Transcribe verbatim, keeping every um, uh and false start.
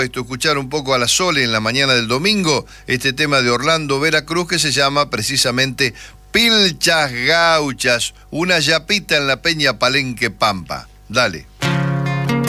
Esto, escuchar un poco a la Sole en la mañana del domingo, este tema de Orlando Veracruz que se llama precisamente Pilchas Gauchas, una yapita en la Peña Palenque Pampa. Dale.